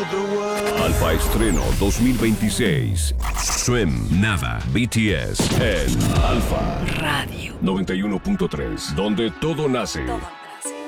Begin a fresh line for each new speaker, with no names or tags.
Alfa Estreno 2026. Swim, Nada, BTS en Alfa
Radio
91.3, donde todo nace.